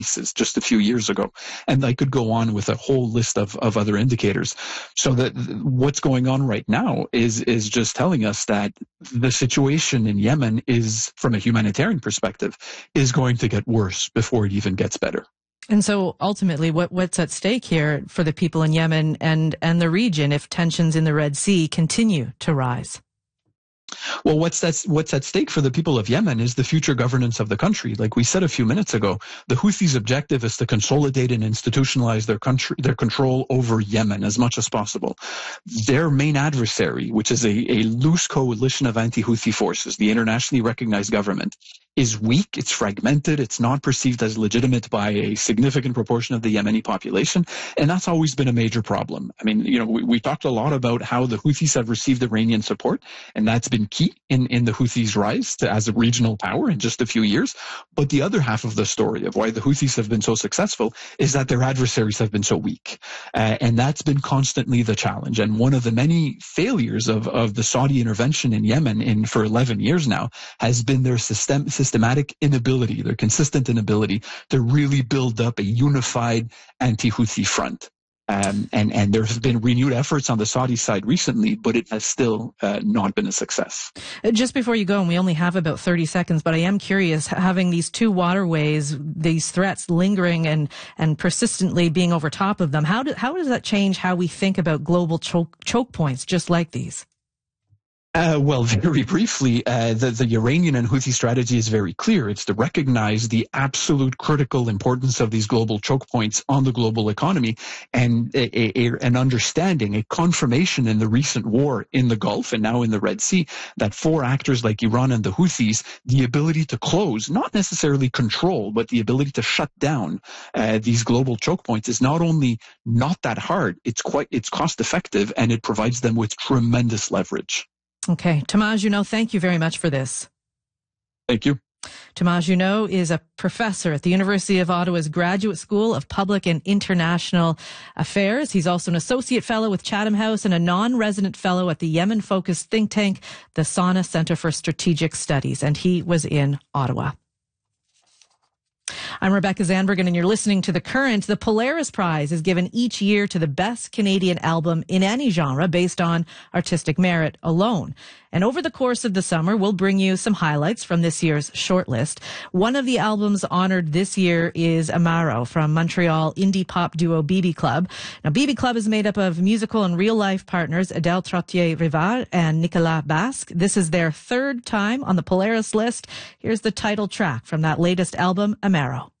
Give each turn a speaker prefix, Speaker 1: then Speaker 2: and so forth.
Speaker 1: just a few years ago. And I could go on with a whole list of other indicators. So that what's going on right now is just telling us that the situation in Yemen is, from a humanitarian perspective, is going to get worse before it even gets better.
Speaker 2: And so ultimately, what's at stake here for the people in Yemen and the region if tensions in the Red Sea continue to rise?
Speaker 1: Well, what's at stake for the people of Yemen is the future governance of the country. Like we said a few minutes ago, the Houthis' objective is to consolidate and institutionalize their control over Yemen as much as possible. Their main adversary, which is a loose coalition of anti-Houthi forces, the internationally recognized government, is weak, it's fragmented, it's not perceived as legitimate by a significant proportion of the Yemeni population, and that's always been a major problem. I mean, we talked a lot about how the Houthis have received Iranian support, and that's been key in the Houthis' rise as a regional power in just a few years. But the other half of the story of why the Houthis have been so successful is that their adversaries have been so weak. And that's been constantly the challenge. And one of the many failures of the Saudi intervention in Yemen for 11 years now has been their systematic inability, their consistent inability to really build up a unified anti-Houthi front. And there have been renewed efforts on the Saudi side recently, but it has still not been a success.
Speaker 2: Just before you go, and we only have about 30 seconds, but I am curious, having these two waterways, these threats lingering and persistently being over top of them, how does that change how we think about global choke points just like these?
Speaker 1: Well, very briefly, the Iranian and Houthi strategy is very clear. It's to recognize the absolute critical importance of these global choke points on the global economy, and an understanding, a confirmation in the recent war in the Gulf and now in the Red Sea, that for actors like Iran and the Houthis, the ability to close, not necessarily control, but the ability to shut down these global choke points is not only not that hard, it's cost effective, and it provides them with tremendous leverage.
Speaker 2: Okay. Tomás Junod, thank you very much for this.
Speaker 1: Thank you.
Speaker 2: Tomás Junod is a professor at the University of Ottawa's Graduate School of Public and International Affairs. He's also an associate fellow with Chatham House and a non-resident fellow at the Yemen-focused think tank, the SANA Centre for Strategic Studies, and he was in Ottawa. I'm Rebecca Zandbergen, and you're listening to The Current. The Polaris Prize is given each year to the best Canadian album in any genre based on artistic merit alone. And over the course of the summer, we'll bring you some highlights from this year's shortlist. One of the albums honored this year is Amaro from Montreal indie pop duo BB Club. Now, BB Club is made up of musical and real-life partners Adèle Trottier-Rivard and Nicolas Basque. This is their third time on the Polaris list. Here's the title track from that latest album, Amaro.